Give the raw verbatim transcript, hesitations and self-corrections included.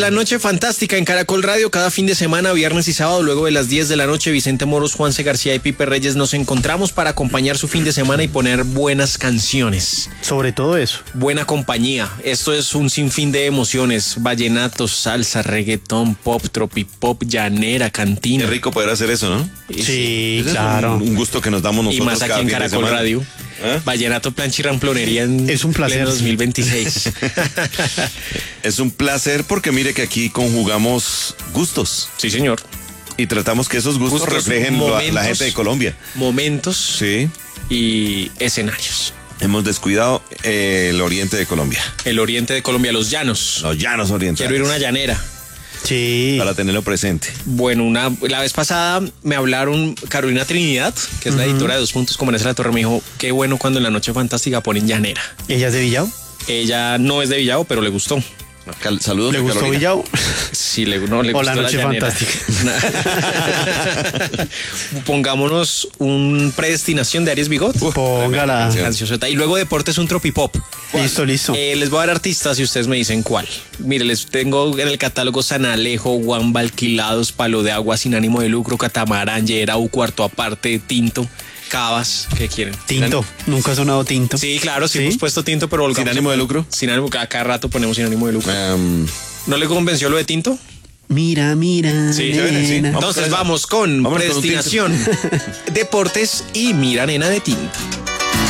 La noche fantástica en Caracol Radio, cada fin de semana, viernes y sábado, luego de las diez de la noche, Vicente Moros, Juanse García y Pipe Reyes nos encontramos para acompañar su fin de semana y poner buenas canciones. Sobre todo eso. Buena compañía. Esto es un sinfín de emociones. Vallenato, salsa, reggaetón, pop, tropipop, llanera, cantina. Qué rico poder hacer eso, ¿no? Sí, Ese claro. Es un, un gusto que nos damos nosotros. Y más aquí cada en fin de Caracol semana. Radio. ¿Eh? Vallenato, plancha y ramplonería en Es un placer. pleno dos mil veintiséis. Es un placer porque mire que aquí conjugamos gustos Sí, señor. y tratamos que esos gustos, Gustos, reflejen lo- momentos. la gente de Colombia. Momentos Sí. y escenarios. Hemos descuidado eh, el oriente de Colombia. El oriente de Colombia, los llanos. Los llanos orientales. Quiero ir a una llanera. Sí. Para tenerlo presente. Bueno, una, la vez pasada me hablaron Carolina Trinidad, que es la editora de Dos Puntos, como en la Torre, me dijo, qué bueno cuando en la noche fantástica ponen llanera. ¿Ella es de Villao? Ella no es de Villavo, pero le gustó. Cal- Saludos. ¿Le a gustó Carolina. Villao? Sí, le, no, le O gustó la noche llanera. fantástica. Pongámonos un predestinación de Aries Bigot. Póngala. canción. Cancioncita. Y luego deportes, un tropipop. Listo, listo. Eh, les voy a dar artistas y ustedes me dicen cuál. Mire, les tengo en el catálogo San Alejo, Guamba, Alquilados, Palo de Agua, Sin Ánimo de Lucro, Catamarán, Yerau, Cuarto Aparte, Tinto, Cabas. ¿Qué quieren? Tinto. Nunca ha sonado tinto. Sí, claro, sí, ¿Sí? hemos puesto Tinto, pero ¿Sin ánimo de lucro? Sin ánimo, cada, cada rato ponemos Sin Ánimo de Lucro. Um, ¿No le convenció lo de Tinto? Mira, mira. Sí, nena. sí. Vamos Entonces con esa. vamos con Vámonos con un predestinación, deportes y Mira Nena de Tinto.